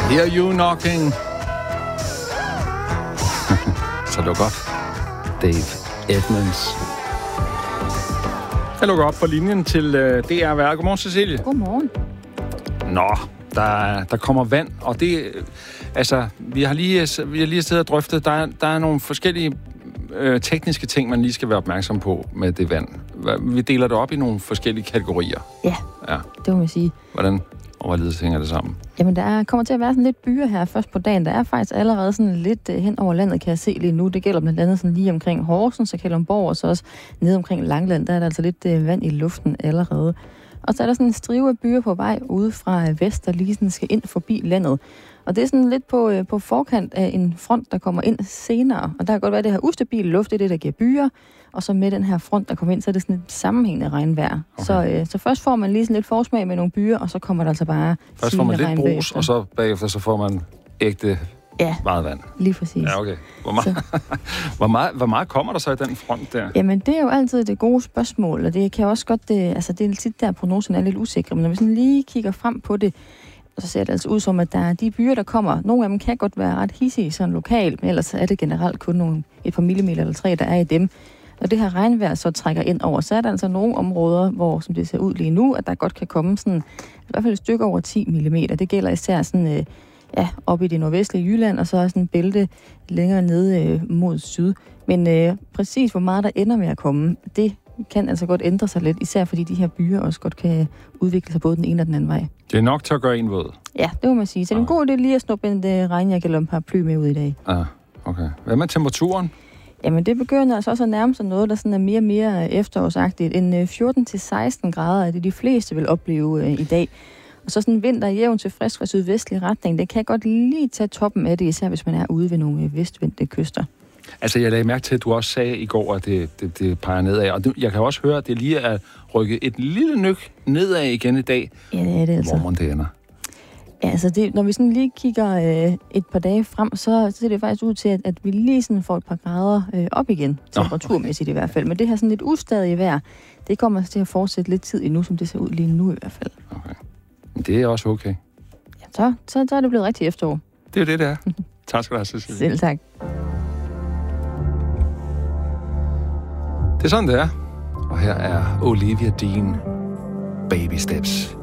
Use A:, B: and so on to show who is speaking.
A: Hear You Knocking. Så luk op, Dave Edmunds. Jeg lukker op for linjen til DR Værd. Godmorgen, Cecilie.
B: Godmorgen.
A: Nå, der kommer vand, og det... Altså, vi har lige siddet og drøftet, der er nogle forskellige tekniske ting, man lige skal være opmærksom på med det vand. Vi deler det op i nogle forskellige kategorier.
B: Ja, det må man sige.
A: Hvordan og hvorledes hænger det sammen?
B: Jamen, der kommer til at være sådan lidt byer her først på dagen. Der er faktisk allerede sådan lidt hen over landet, kan jeg se lige nu. Det gælder blandt andet sådan lige omkring Horsens og Kalundborg, og så også nede omkring Langeland. Der er der altså lidt vand i luften allerede. Og så er der sådan en strive af byer på vej ude fra vest, der lige sådan skal ind forbi landet. Og det er sådan lidt på forkant af en front, der kommer ind senere. Og der kan godt være, at det her ustabile luft, det er det, der giver byer. Og så med den her front, der kommer ind, så er det sådan et sammenhængende regnvejr. Okay. Så først får man lige sådan lidt forsmag med nogle byer, og så kommer der altså bare
A: først får man lidt brus, og så bagefter så får man ægte meget vand.
B: Lige præcis.
A: Ja, okay. Hvor meget kommer der så i den front der?
B: Jamen, det er jo altid det gode spørgsmål, og det kan også godt... det er tit der, prognosen er lidt usikker, men når vi sådan lige kigger frem på det, så ser det altså ud som, at der er de byer, der kommer. Nogle af dem kan godt være ret hissige sådan lokalt, men ellers er det generelt kun et par millimeter eller 3, der er i dem. Når det her regnvejr så trækker ind over, så er der altså nogle områder, hvor, som det ser ud lige nu, at der godt kan komme sådan, i hvert fald et stykke over 10 mm. Det gælder især sådan, op i det nordvestlige Jylland, og så er sådan en bælte længere nede mod syd. Men præcis hvor meget der ender med at komme, det kan altså godt ændre sig lidt, især fordi de her byer også godt kan udvikle sig både den ene og den anden vej.
A: Det er nok til at gøre en våd.
B: Ja, det må man sige. Så det er en god idé lige at snuppe en regnjakke eller en paraply med ud i dag.
A: Okay. Hvad med temperaturen?
B: Jamen, det begynder altså også at nærme sig noget, der sådan er mere og mere efterårsagtigt. En 14-16 grader er det, de fleste vil opleve i dag. Og så sådan en vinter jævn til frisk fra sydvestlig retning, det kan godt lige tage toppen af det, især hvis man er ude ved nogle vestvendte kyster.
A: Altså, jeg lagde mærke til, at du også sagde i går, at det peger nedad. Og jeg kan også høre, at det lige er rykket et lille nyk nedad igen i dag.
B: Ja, det er det altså.
A: Hvor det ender.
B: Ja, altså når vi sådan lige kigger et par dage frem, så ser det faktisk ud til, at vi lige sådan får et par grader op igen, temperaturmæssigt i hvert fald. Men det her sådan lidt ustadige vejr, det kommer til at fortsætte lidt tid endnu, som det ser ud lige nu i hvert fald.
A: Okay. Men det er også okay.
B: Ja, så er det blevet rigtig efterår.
A: Det er jo det er. Tak skal du have, Cecilie.
B: Selv tak.
A: Det er sådan, det er. Og her er Olivia Dean, Baby Steps.